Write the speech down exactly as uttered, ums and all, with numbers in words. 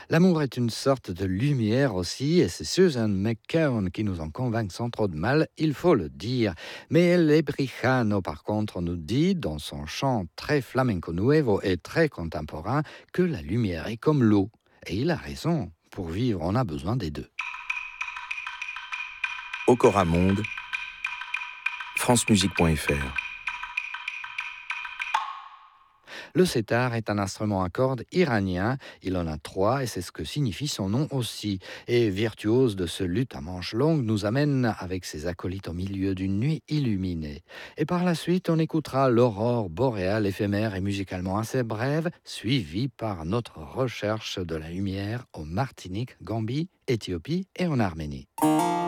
L'amour est une sorte de lumière aussi, et c'est Susan McKeown qui nous en convainc sans trop de mal, il faut le dire. Mais Lebrijano, par contre, nous dit, dans son chant très flamenco nuevo et très contemporain, que la lumière est comme l'eau. Et il a raison, pour vivre, on a besoin des deux. Okora Monde, francemusique point f r. Le setar est un instrument à cordes iranien, il en a trois et c'est ce que signifie son nom aussi. Et virtuose de ce luth à manches longues nous amène avec ses acolytes au milieu d'une nuit illuminée. Et par la suite, on écoutera l'aurore boréale éphémère et musicalement assez brève, suivie par notre recherche de la lumière au Martinique, Gambie, Éthiopie et en Arménie.